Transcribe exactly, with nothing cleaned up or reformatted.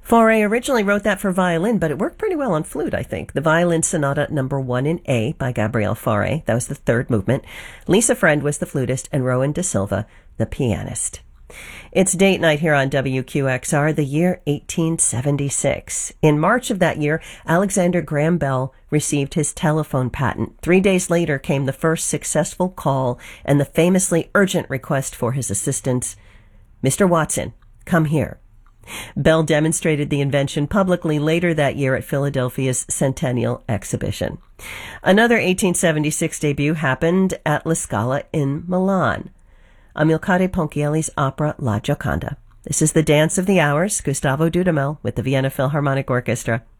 Fauré originally wrote that for violin, but it worked pretty well on flute, I think. The Violin Sonata number one in A by Gabriel Fauré. That was the third movement. Lisa Friend was the flutist, and Rowan De Silva, the pianist. It's date night here on W Q X R, the year eighteen seventy-six. In March of that year, Alexander Graham Bell received his telephone patent. Three days later came the first successful call and the famously urgent request for his assistance, "Mister Watson, come here." Bell demonstrated the invention publicly later that year at Philadelphia's Centennial Exhibition. Another eighteen seventy-six debut happened at La Scala in Milan. Amilcare Ponchielli's opera La Gioconda. This is the Dance of the Hours, Gustavo Dudamel with the Vienna Philharmonic Orchestra.